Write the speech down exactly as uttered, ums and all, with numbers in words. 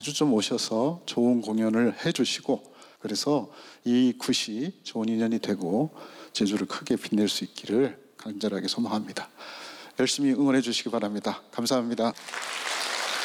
자주 좀 오셔서 좋은 공연을 해주시고, 그래서 이 굿이 좋은 인연이 되고 제주를 크게 빛낼 수 있기를 간절하게 소망합니다. 열심히 응원해 주시기 바랍니다. 감사합니다.